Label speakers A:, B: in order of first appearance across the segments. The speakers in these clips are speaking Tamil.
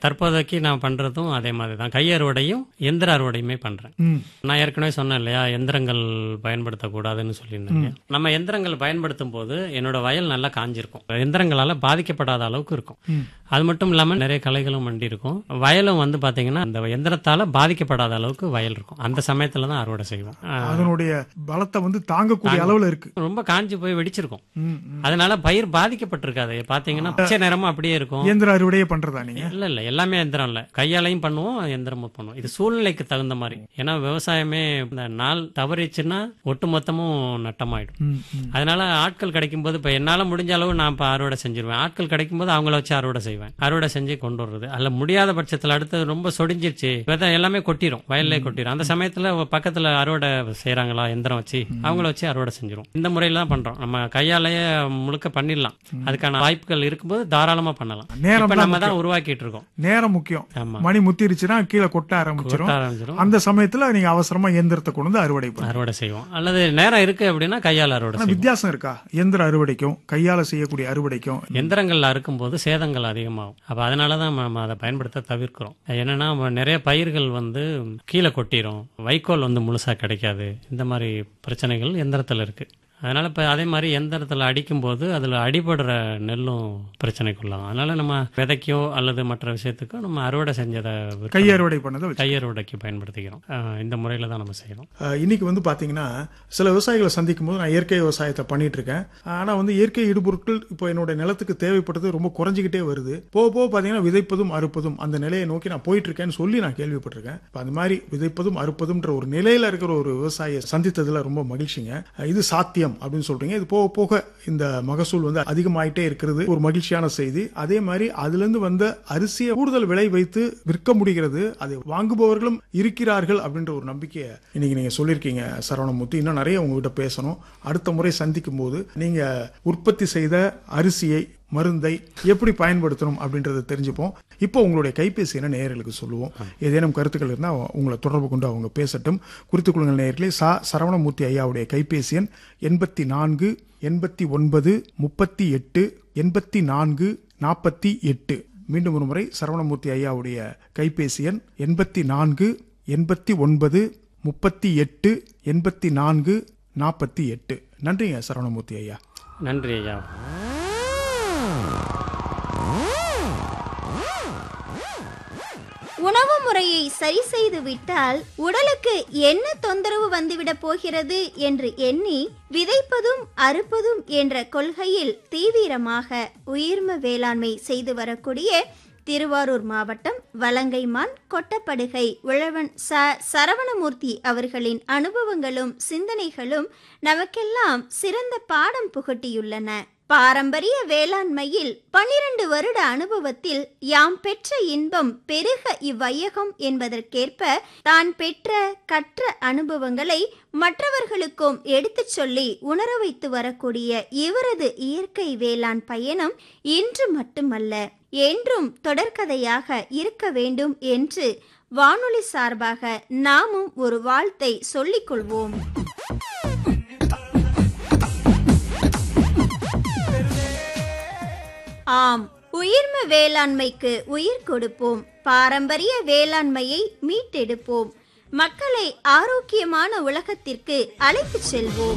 A: தற்போதைக்கு நான் பண்றதும் அதே மாதிரி தான். கை அறுவடையும் எந்திர அறுவடையுமே பண்றேன். நான் ஏற்கனவே சொன்னேன் இல்லையா, எந்திரங்கள் பயன்படுத்தக்கூடாதுன்னு சொல்லியிருந்தேன். நம்ம எந்திரங்கள் பயன்படுத்தும் போது என்னோட வயல் நல்லா காஞ்சிருக்கும், எந்திரங்களால பாதிக்கப்படாத அளவுக்கு இருக்கும். அது மட்டும் இல்லாம நிறைய களைகளும் மண்டி இருக்கும். வயலும் வந்து பாத்தீங்கன்னா அந்த எந்திரத்தால பாதிக்கப்படாத அளவுக்கு வயல் இருக்கும். அந்த சமயத்துல தான் அறுவடை செய்வோம்.
B: அதனுடைய பலத்தை வந்து தாங்கக்கூடிய அளவுல இருக்கு.
A: ரொம்ப காஞ்சி போய் வெடிச்சிருக்கும். அதனால பயிர் பாதிக்கப்பட்டிருக்காது. பாத்தீங்கன்னா பச்சை நேரமும் அப்படியே இருக்கும்.
B: இயந்திர அறுவடையே பண்றதா நீங்க?
A: இல்ல எல்லாமே எந்திரம் இல்ல, கையாலையும் பண்ணுவோம், எந்திரமும் பண்ணுவோம். இது சூழ்நிலைக்கு தகுந்த மாதிரி. ஏன்னா விவசாயமே இந்த நாள் தவறிச்சுன்னா ஒட்டுமொத்தமும் நட்டமாயிடும். அதனால ஆட்கள் கிடைக்கும் போது இப்ப என்னால முடிஞ்ச அளவு நான் இப்ப அறுவடை செஞ்சிருவேன். ஆட்கள் கிடைக்கும் போது அவங்கள வச்சு அறுவடை செய்வேன். அறுவடை செஞ்சு கொண்டு வர்றது. அல்ல முடியாத பட்சத்துல அடுத்து ரொம்ப சொடிஞ்சிருச்சு, விதை எல்லாமே கொட்டிடும், வயல்லே கொட்டிடும். அந்த சமயத்துல பக்கத்துல அறுவடை செய்யறாங்களா எந்திரம் வச்சு, அவங்கள வச்சு அறுவடை செஞ்சிரும். இந்த முறையில தான் பண்றோம். நம்ம கையாலேயே முழுக்க பண்ணிடலாம். அதுக்கான வாய்ப்புகள் இருக்கும்போது தாராளமா பண்ணலாம்.
B: நேரம்
A: நம்ம தான் உருவாக்கிட்டு இருக்கோம்.
B: நேரம் முக்கியம். மணி முத்திருச்சுன்னா கீழே கொட்ட ஆரம்பிச்சிடும். அந்த சமயத்துல நீங்க அவசரமா இயந்திரத்தை கொண்டு வந்து அறுவடை செய்வோம்.
A: அல்லது நேரம் இருக்கு அப்படின்னா கையால அறுவடை.
B: வித்தியாசம் இருக்கா எந்திர அறுவடைக்கும் கையால செய்யக்கூடிய அறுவடைக்கும்?
A: எந்திரங்கள் அறுக்கும் போது சேதங்கள் அதிகமாகும். அப்ப அதனாலதான் நம்ம அதை பயன்படுத்த தவிர்க்கிறோம். என்னன்னா நிறைய பயிர்கள் வந்து கீழே கொட்டிரும், வைக்கோல் வந்து முழுசா கிடைக்காது. இந்த மாதிரி பிரச்சனைகள் எந்திரத்துல இருக்கு. அதனால இப்ப அதே மாதிரி எந்திரத்துல அடிக்கும் போது அதுல அடிபடுற நெல்லும் பிரச்சனைக்குள்ளாகும். அதனால நம்ம விதைக்கோ அல்லது மற்ற விஷயத்துக்கோ நம்ம அறுவடை செஞ்சதை
B: கையறுவடை பண்ணதை
A: கையறுவடைக்கு பயன்படுத்திக்கிறோம். இந்த முறையில தான் நம்ம செய்யறோம்.
B: இன்னைக்கு வந்து பாத்தீங்கன்னா சில விவசாயிகளை சந்திக்கும் போது நான் இயற்கை விவசாயத்தை பண்ணிட்டு இருக்கேன். ஆனா வந்து இயற்கை இடுபொருட்கள் இப்போ என்னோட நிலத்துக்கு தேவைப்படுறது ரொம்ப குறைஞ்சிக்கிட்டே வருது. போக போக பாத்தீங்கன்னா விதைப்பதும் அறுப்பதும் அந்த நிலையை நோக்கி நான் போயிட்டு இருக்கேன்னு சொல்லி நான் கேள்விப்பட்டிருக்கேன். அந்த மாதிரி விதைப்பதும் அறுப்பதும்ன்ற ஒரு நிலையில இருக்கிற ஒரு விவசாயியை சந்தித்ததுல ரொம்ப மகிழ்ச்சிங்க. இது சாத்தியம் அப்படின்னு சொல்றீங்க. இது போக போக இந்த மகசூல் வந்து அதிகமாயிட்டே இருக்கிறது ஒரு மகிழ்ச்சியான செய்தி. அதே மாதிரி அதுல இருந்து வந்த அரிசியை கூடுதல் விலை வைத்து விற்க முடிகிறது, அதை வாங்குபவர்களும் இருக்கிறார்கள் அப்படின்ற ஒரு நம்பிக்கையை இன்னைக்கு நீங்க சொல்லியிருக்கீங்க சரவணமூர்த்தி. இன்னும் நிறைய உங்ககிட்ட பேசணும். அடுத்த முறை சந்திக்கும் போது நீங்க உற்பத்தி செய்த அரிசியை மருந்தை எப்படி பயன்படுத்தணும் அப்படின்றத தெரிஞ்சுப்போம். இப்போ உங்களுடைய கைபேசி என்ன நேயர்களுக்கு சொல்லுவோம். ஏதேனும் கருத்துக்கள் இருந்தால் உங்களை தொடர்பு கொண்டு அவங்க பேசட்டும். குறித்துக் கொள்ளுங்கள் நேயர்களே. சரவணமூர்த்தி ஐயாவுடைய கைபேசி எண் 84 89 38 84 48. மீண்டும் ஒரு முறை சரவணமூர்த்தி ஐயாவுடைய கைபேசி எண் 84 89 38 84 48. நன்றிங்க சரவணமூர்த்தி ஐயா.
A: நன்றி ஐயா.
C: உணவு முறையை சரி செய்து விட்டால் உடலுக்கு என்ன தொந்தரவு வந்துவிடப் போகிறது என்று எண்ணி விதைப்பதும் அறுப்பதும் என்ற கொள்கையில் தீவிரமாக உயிர்ம வேளாண்மை செய்து வரக்கூடிய திருவாரூர் மாவட்டம் வலங்கைமான் கொட்டப்படுகை உழவன் சரவணமூர்த்தி அவர்களின் அனுபவங்களும் சிந்தனைகளும் நமக்கெல்லாம் சிறந்த பாடம் புகட்டியுள்ளன. பாரம்பரிய வேளாண்மையில் 12 வருட அனுபவத்தில் யாம் பெற்ற இன்பம் பெருக இவ்வையகம் என்பதற்கேற்ப தான் பெற்ற கற்ற அனுபவங்களை மற்றவர்களுக்கும் எடுத்துச் சொல்லி உணர வைத்து வரக்கூடிய இவரது இயற்கை வேளாண் பயணம் இன்று மட்டுமல்ல என்றும் தொடர்கதையாக இருக்க வேண்டும் என்று வானொலி சார்பாக நாமும் ஒரு வாழ்த்தை சொல்லிக் கொள்வோம். ஆம், உயிர்ம வேளாண்மைக்கு உயிர் கொடுப்போம். பாரம்பரிய வேளாண்மையை மீட்டெடுப்போம். மக்களை ஆரோக்கியமான உலகத்திற்கு அழைத்துச் செல்வோம்.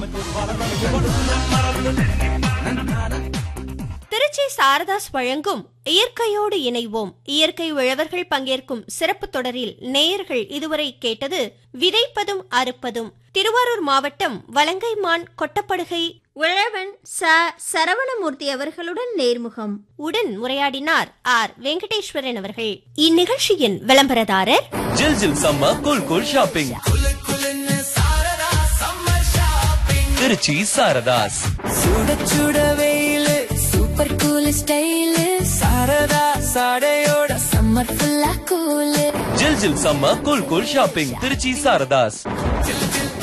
D: திருச்சி சாரதாஸ் வழங்கும் இயற்கையோடு இணைவோம் இயற்கை உழவர்கள் பங்கேற்கும் சிறப்பு தொடரில் நேயர்கள் இதுவரை கேட்டது விதைப்பதும் அறுப்பதும். திருவாரூர் மாவட்டம் வலங்கைமான் கொட்டப்படுகை
C: உழவன் சரவணமூர்த்தி அவர்களுடன் நேர்முகம்.
D: உடன் உரையாடினார் ஆர் வெங்கடேஸ்வரன் அவர்கள். இந்நிகழ்ச்சியின் விளம்பரதாரர்
E: ஜில் ஜில் summer cool cool shopping Trichy Saradhas. சுட சுட வெயிலு super cool style Saradha சாடையோட summer ஃபுல்லா கூல். ஜில் ஜில் summer cool cool shopping Trichy Saradhas.